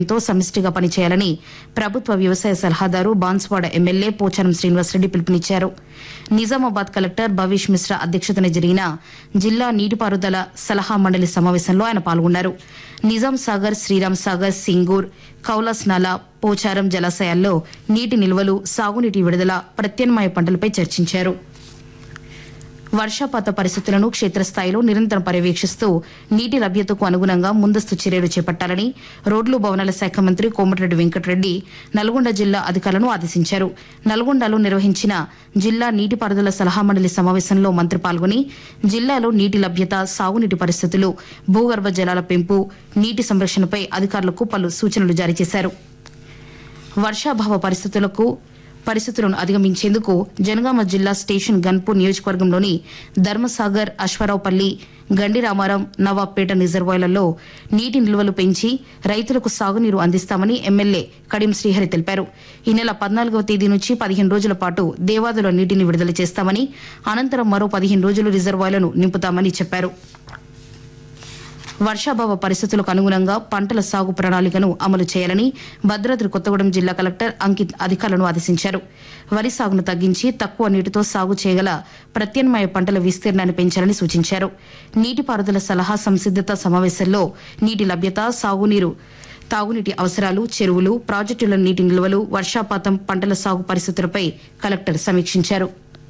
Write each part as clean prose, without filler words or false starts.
తో సమిష్టిగా పనిచేయాలని ప్రభుత్వ వ్యవసాయ సలహాదారు బాన్స్వాడ ఎమ్మెల్యే పోచారం శ్రీనివాసరెడ్డి పిలుపునిచ్చారు. నిజామాబాద్ కలెక్టర్ భవేష్ మిశ్రా అధ్యక్షతన జరిగిన జిల్లా నీటిపారుదల సలహా మండలి సమావేశంలో ఆయన పాల్గొన్నారు. నిజాం సాగర్, శ్రీరామ్ సాగర్, సింగూర్, కౌలాస్ నాలా, పోచారం జలాశయాల్లో నీటి నిల్వలు, సాగునీటి విడుదల, ప్రత్యామ్నాయ పంటలపై చర్చించారు. వర్షపాత పరిస్థితులను క్షేత్రస్థాయిలో నిరంతరం పర్యవేక్షిస్తూ నీటి లభ్యతకు అనుగుణంగా ముందస్తు చర్యలు చేపట్టాలని రోడ్లు, భవనాల శాఖ మంత్రి కోమటిరెడ్డి వెంకటరెడ్డి నల్గొండ జిల్లా అధికారులను ఆదేశించారు. నల్గొండలో నిర్వహించిన జిల్లా నీటిపారుదల సలహా మండలి సమావేశంలో మంత్రి పాల్గొని జిల్లాలో నీటి లభ్యత, సాగునీటి పరిస్థితులు, భూగర్భ జలాల పెంపు, నీటి సంరక్షణపై అధికారులకు పలు సూచనలు జారీ చేశారు. వర్షాభావ పరిస్థితులను అధిగమించేందుకు జనగామ జిల్లా స్టేషన్ గన్పూర్ నియోజకవర్గంలోని ధర్మసాగర్, అశ్వారావుపల్లి, గండిరామారం, నవాబ్పేట రిజర్వాయర్లలో నీటి నిల్వలు పెంచి రైతులకు సాగునీరు అందిస్తామని ఎమ్మెల్యే కడియం శ్రీహరి తెలిపారు. ఈ నెల 14వ తేదీ నుంచి 15 రోజుల పాటు దేవాదుల నీటిని విడుదల చేస్తామని, అనంతరం మరో 15 రోజులు రిజర్వాయర్లను నింపుతామని చెప్పారు. వర్షాభావ పరిస్థితులకు అనుగుణంగా పంటల సాగు ప్రణాళికను అమలు చేయాలని భద్రాద్రి కొత్తగూడెం జిల్లా కలెక్టర్ అంకిత్ అధికారులను ఆదేశించారు. వరి సాగును తగ్గించి తక్కువ నీటితో సాగు చేయగల ప్రత్యామ్నాయ పంటల విస్తీర్ణాన్ని పెంచాలని సూచించారు. నీటిపారుదల సలహా సంసిద్దత సమావేశంలో నీటి లభ్యత, తాగునీటి అవసరాలు, చెరువులు, ప్రాజెక్టుల నీటి నిల్వలు, వర్షాపాతం, పంటల సాగు పరిస్థితులపై కలెక్టర్ సమీక్షించారు.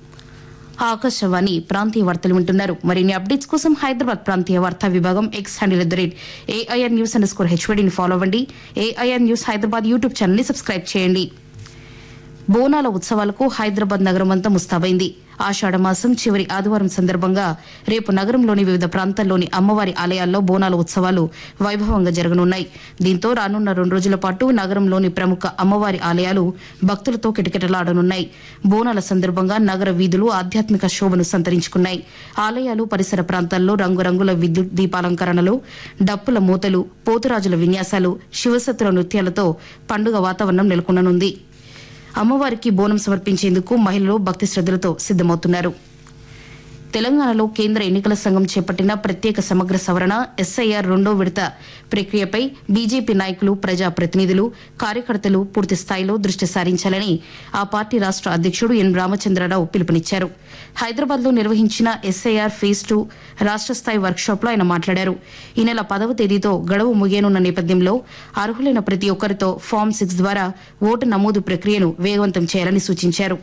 ఆకాశవాణి ప్రాంతీయ వార్తలు వింటున్నారు. మరిన్ని అప్డేట్స్ కోసం హైదరాబాద్ ప్రాంతీయ వార్తా విభాగం ఎక్స్ హ్యాండిల్ @AIR News_HVDని ఫాలో అవ్వండి. AIR News Hyderabad YouTube channel ని సబ్స్క్రైబ్ చేయండి. బోనాల ఉత్సవాలకు హైదరాబాద్ నగరమంతా ముస్తాబైంది. ఆషాఢమాసం చివరి ఆదివారం సందర్భంగా రేపు నగరంలోని వివిధ ప్రాంతాల్లోని అమ్మవారి ఆలయాల్లో బోనాల ఉత్సవాలు వైభవంగా జరగనున్నాయి. దీంతో రానున్న 2 రోజుల పాటు నగరంలోని ప్రముఖ అమ్మవారి ఆలయాలు భక్తులతో కిటకిటలాడనున్నాయి. బోనాల సందర్భంగా నగర వీధులు ఆధ్యాత్మిక శోభను సంతరించుకున్నాయి. ఆలయాలు, పరిసర ప్రాంతాల్లో రంగురంగుల విద్యుత్ దీపాలంకరణలు, డప్పుల మూతలు, పోతురాజుల విన్యాసాలు, శివసత్తుల నృత్యాలతో పండుగ వాతావరణం నెలకొననుంది. అమ్మవారికి బోనం సమర్పించేందుకు మహిళలు భక్తి శ్రద్దలతో సిద్దమవుతున్నారు. తెలంగాణలో కేంద్ర ఎన్నికల సంఘం చేపట్టిన ప్రత్యేక సమగ్ర సవరణ SIR 2వ విడత ప్రక్రియపై బీజేపీ నాయకులు, ప్రజాప్రతినిధులు, కార్యకర్తలు పూర్తి స్థాయిలో దృష్టి సారించాలని ఆ పార్టీ రాష్ట అధ్యక్షుడు ఎన్ రామచంద్రరావు పిలుపునిచ్చారు. హైదరాబాద్లో నిర్వహించిన SIR Phase 2 రాష్ట స్థాయి వర్క్షాప్లో ఆయన మాట్లాడారు. ఈ నెల 10వ తేదీతో గడువు ముగియనున్న నేపథ్యంలో అర్హులైన ప్రతి ఒక్కరితో ఫామ్ 6 ద్వారా ఓటు నమోదు ప్రక్రియను వేగవంతం చేయాలని సూచించారు.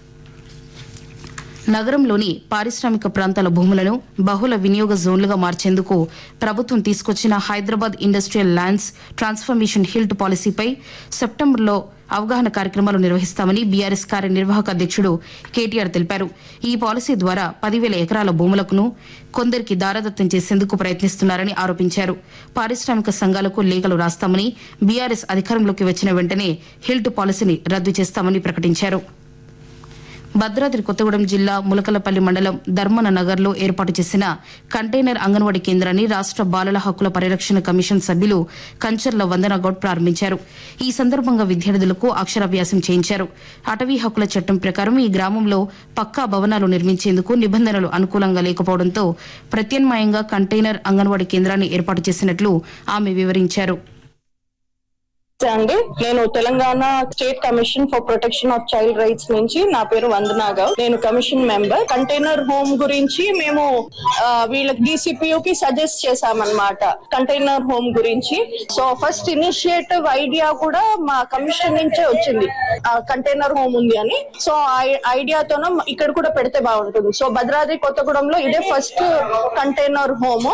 నగరంలోని పారిశ్రామిక ప్రాంతాల భూములను బహుళ వినియోగ జోన్లుగా మార్చేందుకు ప్రభుత్వం తీసుకొచ్చిన Hyderabad industrial lands transformation HILT పాలసీపై సెప్టెంబర్లో అవగాహన కార్యక్రమాలు నిర్వహిస్తామని బీఆర్ఎస్ కార్యనిర్వాహక అధ్యక్షుడు కేటీఆర్ తెలిపారు. ఈ పాలసీ ద్వారా 10,000 ఎకరాల భూములను కొందరికి దారదత్తం చేసేందుకు ప్రయత్నిస్తున్నారని ఆరోపించారు. పారిశ్రామిక సంఘాలకు లేఖలు రాస్తామని, బీఆర్ఎస్ అధికారంలోకి వచ్చిన వెంటనే హిల్ట్ పాలసీని రద్దు చేస్తామని ప్రకటించారు. భద్రాద్రి కొత్తగూడెం జిల్లా ములకలపల్లి మండలం ధర్మన నగర్లో ఏర్పాటు చేసిన కంటైనర్ అంగన్వాడీ కేంద్రాన్ని రాష్ట బాలల హక్కుల పరిరక్షణ కమిషన్ సభ్యులు కంచర్ల వందనగౌడ్ ప్రారంభించారు. ఈ సందర్భంగా విద్యార్థులకు అక్షరాభ్యాసం చేయించారు. అటవీ హక్కుల చట్టం ప్రకారం ఈ గ్రామంలో పక్కా భవనాలు నిర్మించేందుకు నిబంధనలు అనుకూలంగా లేకపోవడంతో ప్రత్యామ్నాయంగా కంటైనర్ అంగన్వాడీ కేంద్రాన్ని ఏర్పాటు చేసినట్లు ఆమె వివరించారు. అండి, నేను Telangana state commission for protection of child rights నుంచి, నా పేరు వందనా గౌడ్, నేను కమిషన్ మెంబర్. కంటైనర్ హోమ్ గురించి మేము వీళ్ళకి DCPU కి సజెస్ట్ చేశామన్నమాట కంటైనర్ హోమ్ గురించి. సో ఫస్ట్ ఇనిషియేటివ్ ఐడియా కూడా మా కమిషన్ నుంచే వచ్చింది, కంటైనర్ హోమ్ ఉంది అని. సో ఆ ఐడియాతోనే ఇక్కడ కూడా పెడితే బాగుంటుంది. సో భద్రాద్రి కొత్తగూడెంలో ఇదే ఫస్ట్ కంటైనర్ హోమ్.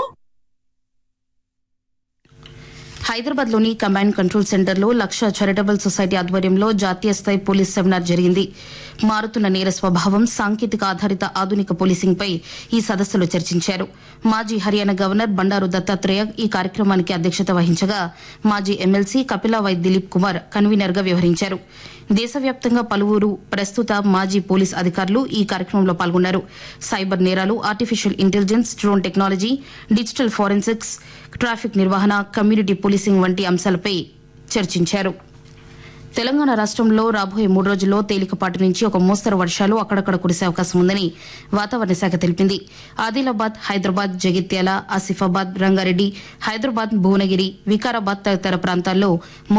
హైదరాబాద్లోని కమాండ్ కంట్రోల్ సెంటర్లో లక్ష చారిటబుల్ సొసైటీ ఆధ్వర్యంలో జాతీయ స్థాయి పోలీస్ సెమినార్ జరిగింది. మారుతున్న నేర స్వభావం, సాంకేతిక ఆధారిత ఆధునిక పోలీసింగ్పై ఈ సదస్సులో చర్చించారు. మాజీ హర్యానా గవర్నర్ బండారు దత్తాత్రేయ ఈ కార్యక్రమానికి అధ్యక్షత వహించగా మాజీ ఎమ్మెల్సీ కపిలావై దిలీప్ కుమార్ కన్వీనర్ గా వ్యవహరించారు. దేశవ్యాప్తంగా పలువురు ప్రస్తుత మాజీ పోలీస్ అధికారులు ఈ కార్యక్రమంలో పాల్గొన్నారు. సైబర్ నేరాలు, artificial intelligence, drone technology, digital forensics, traffic నిర్వహణ, కమ్యూనిటీ పోలీసింగ్ వంటి అంశాలపై చర్చించారు. తెలంగాణ రాష్ట్రంలో రాబోయే 3 రోజుల్లో తేలికపాటి నుంచి ఒక మోస్తరు వర్షాలు అక్కడక్కడ కురిసే అవకాశం ఉందని వాతావరణ శాఖ తెలిపింది. ఆదిలాబాద్, హైదరాబాద్, జగిత్యాల, ఆసిఫాబాద్, రంగారెడ్డి, హైదరాబాద్, భువనగిరి, వికారాబాద్ తదితర ప్రాంతాల్లో